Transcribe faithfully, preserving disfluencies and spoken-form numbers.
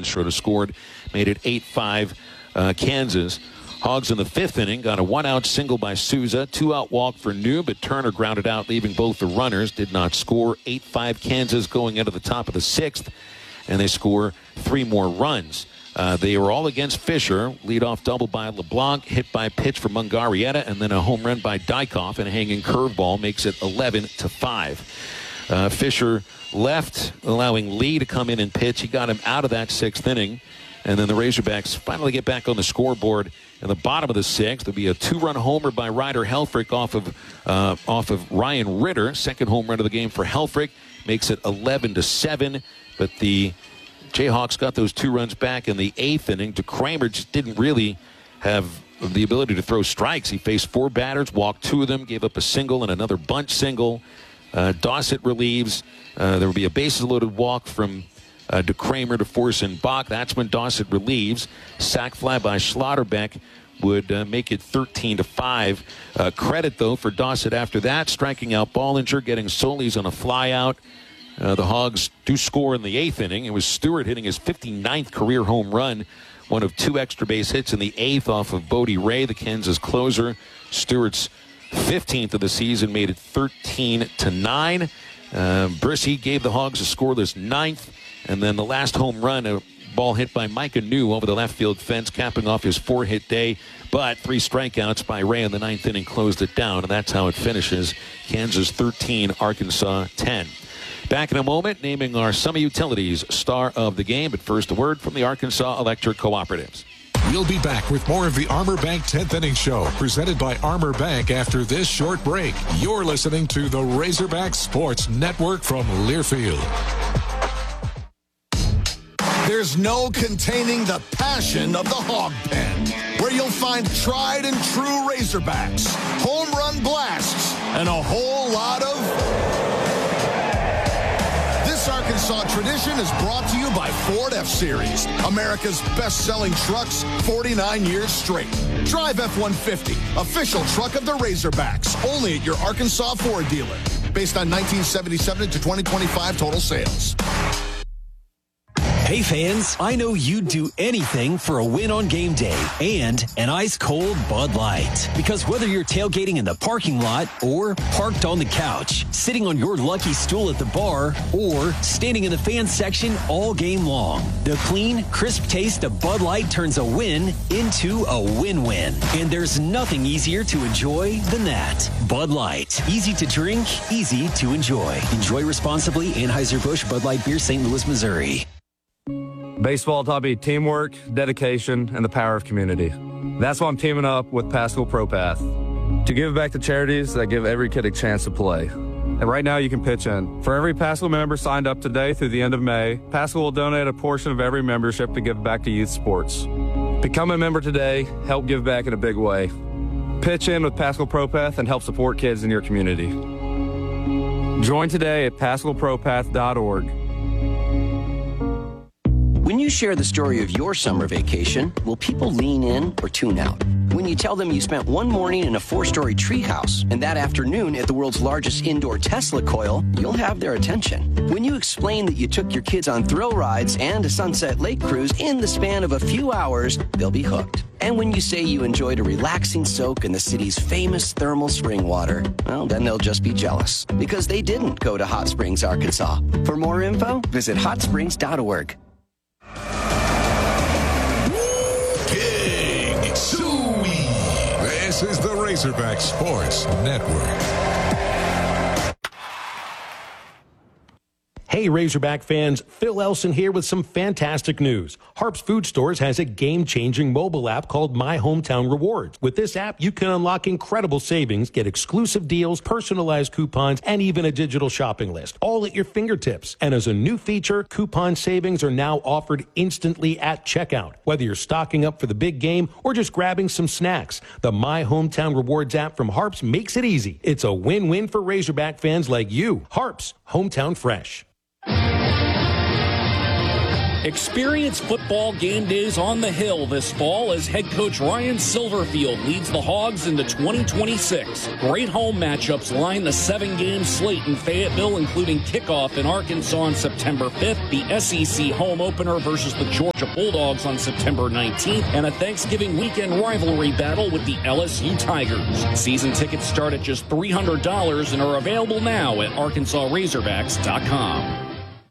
runs. Schroeder scored, made it eight five uh, Kansas. Hogs in the fifth inning got a one-out single by Souza, two-out walk for New, but Turner grounded out, leaving both the runners. Did not score. eight five Kansas going into the top of the sixth, and they score three more runs. Uh, they were all against Fisher. Leadoff double by LeBlanc, hit by pitch for Mungarieta, and then a home run by Dykhoff, and a hanging curveball makes it eleven to five. Uh, Fisher left, allowing Lee to come in and pitch. He got him out of that sixth inning. And then the Razorbacks finally get back on the scoreboard in the bottom of the sixth. There'll be a two-run homer by Ryder Helfrich off of uh, off of Ryan Ritter. Second home run of the game for Helfrich. Makes it eleven to seven. But the Jayhawks got those two runs back in the eighth inning. DeKramer just didn't really have the ability to throw strikes. He faced four batters, walked two of them, gave up a single and another bunch single. Uh, Dossett relieves. Uh, there will be a bases-loaded walk from Uh, DeKramer to force in Bach. That's when Dossett relieves. Sac fly by Schlotterbeck would uh, make it thirteen to five. Uh, credit, though, for Dossett after that, striking out Bollinger, getting Solis on a flyout. Uh, the Hogs do score in the eighth inning. It was Stewart hitting his fifty-ninth career home run, one of two extra base hits in the eighth off of Bodie Ray, the Kansas closer. Stewart's fifteenth of the season made it thirteen to nine. Uh, Brissy gave the Hogs a scoreless ninth. And then the last home run, a ball hit by Micah New over the left field fence, capping off his four-hit day. But three strikeouts by Ray in the ninth inning closed it down, and that's how it finishes. Kansas thirteen, Arkansas ten. Back in a moment, naming our Summit Utilities star of the game. But first, a word from the Arkansas Electric Cooperatives. We'll be back with more of the Armor Bank tenth Inning Show, presented by Armor Bank after this short break. You're listening to the Razorback Sports Network from Learfield. There's no containing the passion of the Hog Pen, where you'll find tried and true Razorbacks, home run blasts, and a whole lot of... This Arkansas tradition is brought to you by Ford F-Series, America's best-selling trucks forty-nine years straight. Drive F one fifty, official truck of the Razorbacks, only at your Arkansas Ford dealer, based on nineteen seventy-seven to twenty twenty-five total sales. Hey fans, I know you'd do anything for a win on game day and an ice-cold Bud Light. Because whether you're tailgating in the parking lot or parked on the couch, sitting on your lucky stool at the bar, or standing in the fan section all game long, the clean, crisp taste of Bud Light turns a win into a win-win. And there's nothing easier to enjoy than that. Bud Light. Easy to drink, easy to enjoy. Enjoy responsibly. Anheuser-Busch Bud Light Beer, Saint Louis, Missouri. Baseball taught me teamwork, dedication, and the power of community. That's why I'm teaming up with Paschal ProPath to give back to charities that give every kid a chance to play. And right now you can pitch in. For every Paschal member signed up today through the end of May, Paschal will donate a portion of every membership to give back to youth sports. Become a member today, help give back in a big way. Pitch in with Paschal ProPath and help support kids in your community. Join today at Paschal Pro Path dot org. When you share the story of your summer vacation, will people lean in or tune out? When you tell them you spent one morning in a four-story treehouse and that afternoon at the world's largest indoor Tesla coil, you'll have their attention. When you explain that you took your kids on thrill rides and a Sunset Lake cruise in the span of a few hours, they'll be hooked. And when you say you enjoyed a relaxing soak in the city's famous thermal spring water, well, then they'll just be jealous because they didn't go to Hot Springs, Arkansas. For more info, visit hot springs dot org. Big Suey. This is the Razorback Sports Network. Hey, Razorback fans, Phil Elson here with some fantastic news. Harps Food Stores has a game-changing mobile app called My Hometown Rewards. With this app, you can unlock incredible savings, get exclusive deals, personalized coupons, and even a digital shopping list, all at your fingertips. And as a new feature, coupon savings are now offered instantly at checkout. Whether you're stocking up for the big game or just grabbing some snacks, the My Hometown Rewards app from Harps makes it easy. It's a win-win for Razorback fans like you. Harps, hometown fresh. Experience football game days on the Hill this fall as head coach Ryan Silverfield leads the Hogs into twenty twenty-six. Great home matchups line the seven-game slate in Fayetteville, including kickoff in Arkansas on September fifth, the S E C home opener versus the Georgia Bulldogs on September nineteenth, and a Thanksgiving weekend rivalry battle with the L S U Tigers. Season tickets start at just three hundred dollars and are available now at arkansas razorbacks dot com.